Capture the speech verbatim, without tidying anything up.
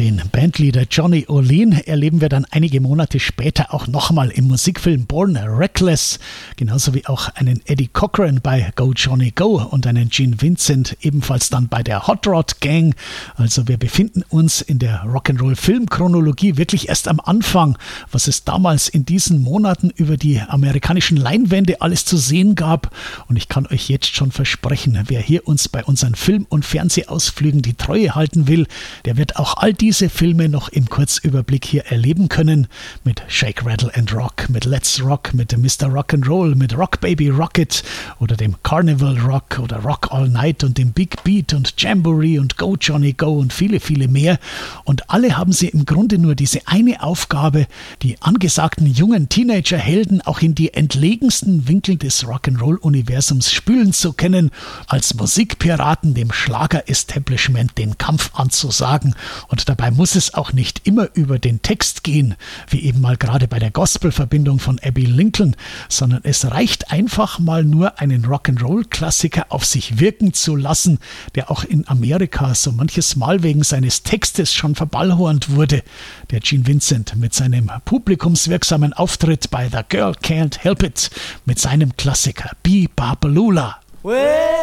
Den Bandleader Johnny Olin erleben wir dann einige Monate später auch nochmal im Musikfilm Born Reckless, genauso wie auch einen Eddie Cochran bei Go Johnny Go und einen Gene Vincent ebenfalls dann bei der Hot Rod Gang. Also wir befinden uns in der Rock'n'Roll-Filmchronologie wirklich erst am Anfang, was es damals in diesen Monaten über die amerikanischen Leinwände alles zu sehen gab. Und ich kann euch jetzt schon versprechen, wer hier uns bei unseren Film- und Fernsehausflügen die Treue halten will, der wird auch all diese Filme noch im Kurzüberblick hier erleben können. Mit Shake, Rattle and Rock, mit Let's Rock, mit Mister Rock'n'Roll, mit Rock Baby Rocket oder dem Carnival Rock oder Rock All Night und dem Big Beat und Jamboree und Go Johnny Go und viele, viele mehr. Und alle haben sie im Grunde nur diese eine Aufgabe, die angesagten jungen Teenager-Helden auch in die entlegensten Winkel des Rock'n'Roll-Universums spülen zu können, als Musikpiraten dem Schlager-Establishment den Kampf anzusagen. Und dabei muss es auch nicht immer über den Text gehen, wie eben mal gerade bei der Gospel-Verbindung von Abbey Lincoln, sondern es reicht einfach mal nur einen Rock'n'Roll-Klassiker auf sich wirken zu lassen, der auch in Amerika so manches Mal wegen seines Textes schon verballhornt wurde. Der Gene Vincent mit seinem publikumswirksamen Auftritt bei The Girl Can't Help It, mit seinem Klassiker Be Babalula.